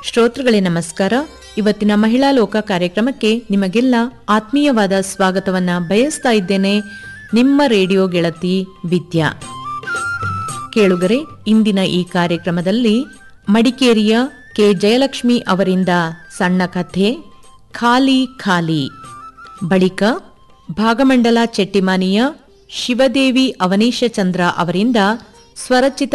ಶ್ರೋತೃಗಳೇ ನಮಸ್ಕಾರ. ಇವತ್ತಿನ ಮಹಿಳಾ ಲೋಕ ಕಾರ್ಯಕ್ರಮಕ್ಕೆ ನಿಮಗೆಲ್ಲ ಆತ್ಮೀಯವಾದ ಸ್ವಾಗತವನ್ನ ಬಯಸ್ತಾ ಇದ್ದೇನೆ. ನಿಮ್ಮ ರೇಡಿಯೋ ಗೆಳತಿ ವಿದ್ಯಾ. ಕೇಳುಗರೆ, ಇಂದಿನ ಈ ಕಾರ್ಯಕ್ರಮದಲ್ಲಿ ಮಡಿಕೇರಿಯ ಕೆ ಜಯಲಕ್ಷ್ಮಿ ಅವರಿಂದ ಸಣ್ಣ ಕಥೆ ಖಾಲಿ ಖಾಲಿ, ಬಳಿಕ ಭಾಗಮಂಡಲ ಚೆಟ್ಟಿಮಾನಿಯ ಶಿವದೇವಿ ಅವನೀಶಚಂದ್ರ ಅವರಿಂದ ಸ್ವರಚಿತ